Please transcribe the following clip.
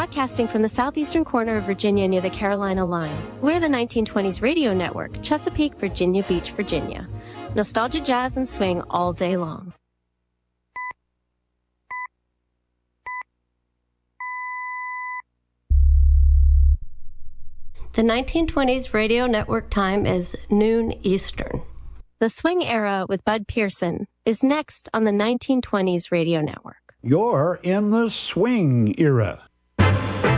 Broadcasting from the southeastern corner of Virginia near the Carolina line, we're the 1920s Radio Network, Chesapeake, Virginia Beach, Virginia. Nostalgia, jazz, and swing all day long. The 1920s Radio Network time is noon Eastern. The Swing Era with Bud Pearson is next on the 1920s Radio Network. You're in the swing era.